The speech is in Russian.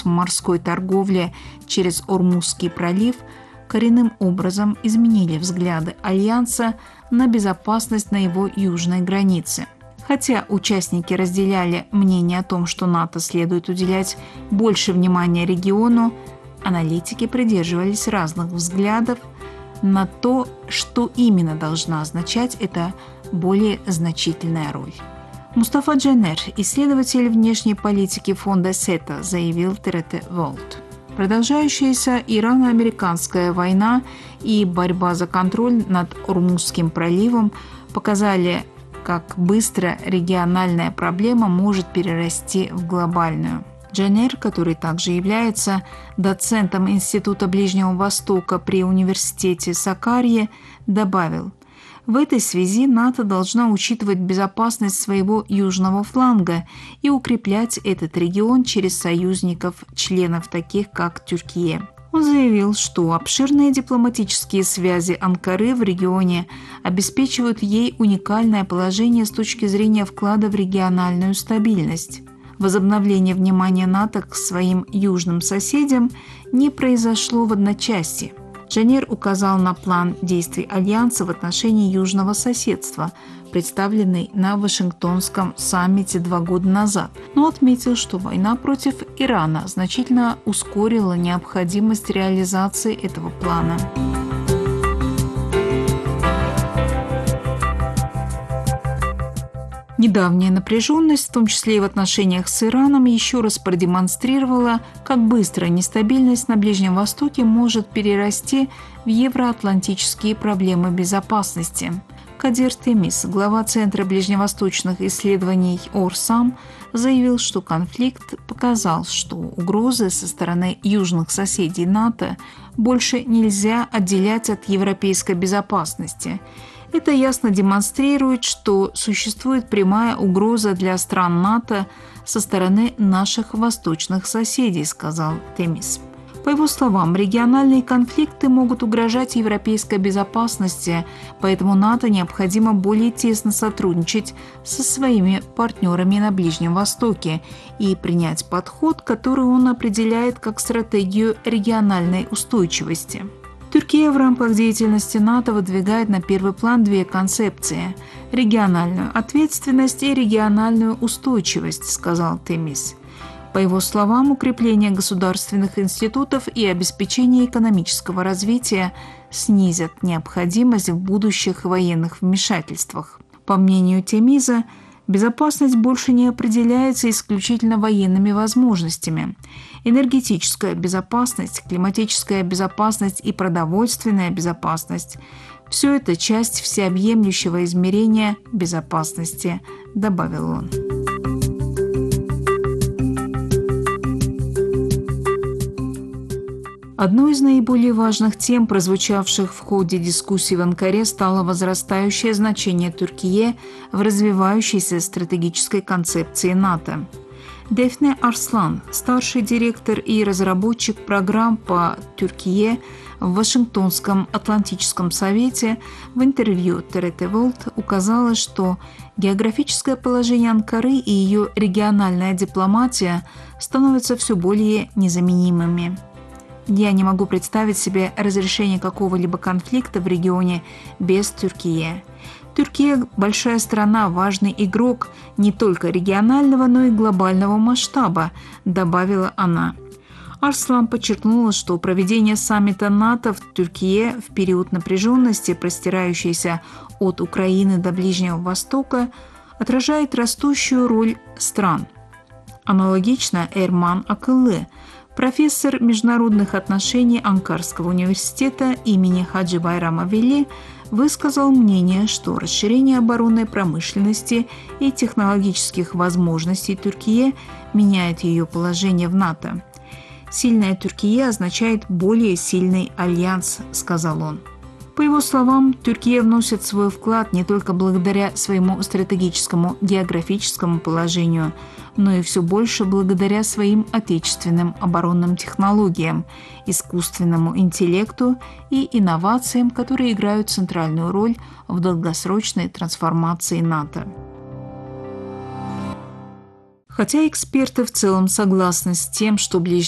в морской торговле через Ормузский пролив, коренным образом изменили взгляды Альянса на безопасность на его южной границе. Хотя участники разделяли мнение о том, что НАТО следует уделять больше внимания региону, аналитики придерживались разных взглядов на то, что именно должна означать эта более значительная роль. Мустафа Джанер, исследователь внешней политики фонда СЕТА, заявил ТРТ Волт. Продолжающаяся ирано-американская война и борьба за контроль над Ормузским проливом показали, как быстро региональная проблема может перерасти в глобальную. Джанер, который также является доцентом Института Ближнего Востока при университете Сакарье, добавил: в этой связи НАТО должна учитывать безопасность своего южного фланга и укреплять этот регион через союзников, членов таких как Тюркия. Он заявил, что обширные дипломатические связи Анкары в регионе обеспечивают ей уникальное положение с точки зрения вклада в региональную стабильность. Возобновление внимания НАТО к своим южным соседям не произошло в одночасье. Джанер указал на план действий Альянса в отношении южного соседства, представленный на Вашингтонском саммите 2 года назад, но отметил, что война против Ирана значительно ускорила необходимость реализации этого плана. Недавняя напряженность, в том числе и в отношениях с Ираном, еще раз продемонстрировала, как быстро нестабильность на Ближнем Востоке может перерасти в евроатлантические проблемы безопасности. Кадир Темис, глава Центра ближневосточных исследований Орсам, заявил, что конфликт показал, что угрозы со стороны южных соседей НАТО больше нельзя отделять от европейской безопасности. Это ясно демонстрирует, что существует прямая угроза для стран НАТО со стороны наших восточных соседей, сказал Темис. По его словам, региональные конфликты могут угрожать европейской безопасности, поэтому НАТО необходимо более тесно сотрудничать со своими партнерами на Ближнем Востоке и принять подход, который он определяет как стратегию региональной устойчивости. Турция в рамках деятельности НАТО выдвигает на первый план 2 концепции – региональную ответственность и региональную устойчивость, сказал Темис. По его словам, укрепление государственных институтов и обеспечение экономического развития снизят необходимость в будущих военных вмешательствах. По мнению Темиза, безопасность больше не определяется исключительно военными возможностями. Энергетическая безопасность, климатическая безопасность и продовольственная безопасность – все это часть всеобъемлющего измерения безопасности, добавил он. Одной из наиболее важных тем, прозвучавших в ходе дискуссий в Анкаре, стало возрастающее значение Турции в развивающейся стратегической концепции НАТО. Дефне Арслан, старший директор и разработчик программ по Турции в Вашингтонском Атлантическом совете, в интервью ТРТ Волт указала, что географическое положение Анкары и ее региональная дипломатия становятся все более незаменимыми. Я не могу представить себе разрешение какого-либо конфликта в регионе без Турции. Турция – большая страна, важный игрок не только регионального, но и глобального масштаба, добавила она. Арслан подчеркнула, что проведение саммита НАТО в Турции в период напряженности, простирающейся от Украины до Ближнего Востока, отражает растущую роль стран. Аналогично Эрман Акыллы, профессор международных отношений Анкарского университета имени Хаджи Байрама Вели, высказал мнение, что расширение оборонной промышленности и технологических возможностей Турции меняет ее положение в НАТО. «Сильная Турция означает более сильный альянс», – сказал он. По его словам, Турция вносит свой вклад не только благодаря своему стратегическому географическому положению, но и все больше благодаря своим отечественным оборонным технологиям, искусственному интеллекту и инновациям, которые играют центральную роль в долгосрочной трансформации НАТО. Хотя эксперты в целом согласны с тем, что Ближний